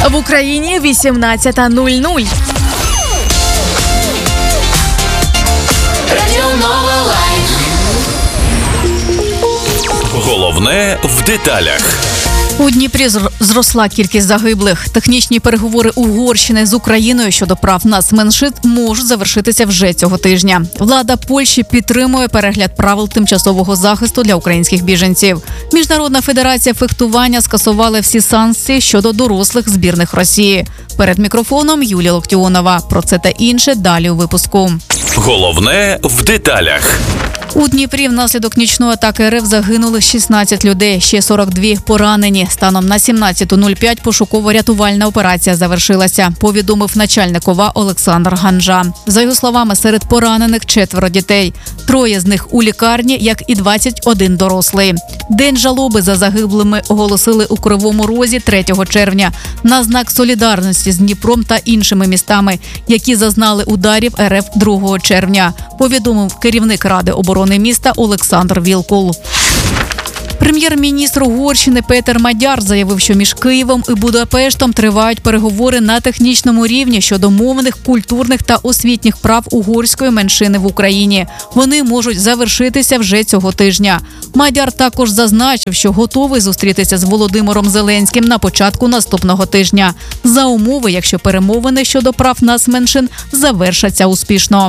В Україні 18:00. Головне в деталях. У Дніпрі зросла кількість загиблих. Технічні переговори Угорщини з Україною щодо прав нацменшин можуть завершитися вже цього тижня. Влада Польщі підтримує перегляд правил тимчасового захисту для українських біженців. Міжнародна федерація фехтування скасувала всі санкції щодо дорослих збірних Росії. Перед мікрофоном Юлія Локтіонова. Про це та інше далі у випуску. Головне в деталях. У Дніпрі внаслідок нічної атаки РФ загинули 16 людей, ще 42 поранені. Станом на 17:05 пошуково-рятувальна операція завершилася, повідомив начальник ОВА Олександр Ганжа. За його словами, серед поранених 4 дітей. 3 з них у лікарні, як і 21 дорослий. День жалоби за загиблими оголосили у Кривому Розі 3 червня на знак солідарності з Дніпром та іншими містами, які зазнали ударів РФ 2 червня, повідомив керівник Ради оборони міста Олександр Вілкул. Прем'єр-міністр Угорщини Петер Мадяр заявив, що між Києвом і Будапештом тривають переговори на технічному рівні щодо мовних, культурних та освітніх прав угорської меншини в Україні. Вони можуть завершитися вже цього тижня. Мадяр також зазначив, що готовий зустрітися з Володимиром Зеленським на початку наступного тижня, за умови, якщо перемовини щодо прав нацменшин завершаться успішно.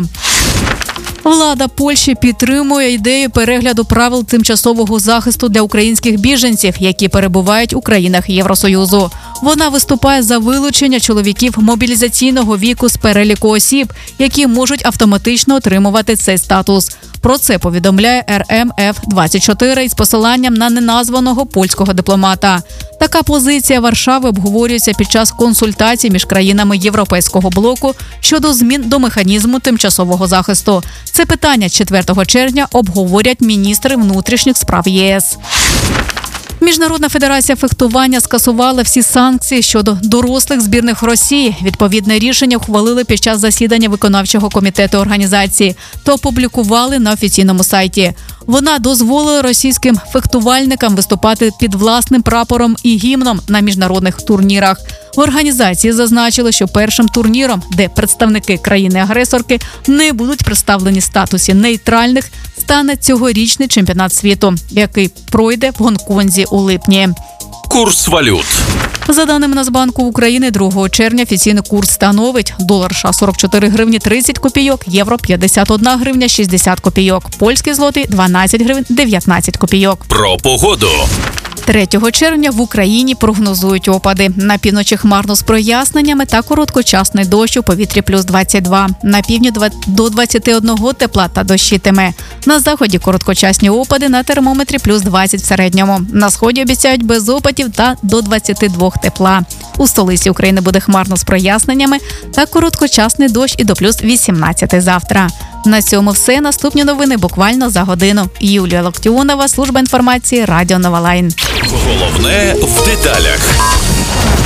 Влада Польщі підтримує ідею перегляду правил тимчасового захисту для українських біженців, які перебувають у країнах Євросоюзу. Вона виступає за вилучення чоловіків мобілізаційного віку з переліку осіб, які можуть автоматично отримувати цей статус. Про це повідомляє РМФ-24 із посиланням на неназваного польського дипломата. Така позиція Варшави обговорюється під час консультацій між країнами Європейського блоку щодо змін до механізму тимчасового захисту. Це питання 4 червня обговорять міністри внутрішніх справ ЄС. Міжнародна федерація фехтування скасувала всі санкції щодо дорослих збірних Росії. Відповідне рішення ухвалили під час засідання виконавчого комітету організації та опублікували на офіційному сайті. Вона дозволила російським фехтувальникам виступати під власним прапором і гімном на міжнародних турнірах. В організації зазначили, що першим турніром, де представники країни-агресорки не будуть представлені в статусі нейтральних, стане цьогорічний чемпіонат світу, який пройде в Гонконзі у липні. Курс валют. За даними Нацбанку України, 2 червня офіційний курс становить долар США 44 гривні 30 копійок, євро 51 гривня 60 копійок, польський злотий 12 гривень 19 копійок. Про погоду. 3 червня в Україні прогнозують опади. На півночі хмарно з проясненнями та короткочасний дощ, у повітрі плюс 22. На півдні до 21 тепла та дощитиме. На заході короткочасні опади, на термометрі плюс 20 в середньому. На сході обіцяють без опадів та до 22 тепла. У столиці України буде хмарно з проясненнями та короткочасний дощ і до плюс 18 завтра. На цьому все. Наступні новини буквально за годину. Юлія Локтіонова, служба інформації, Радіо Нова Лайн. Головне в деталях.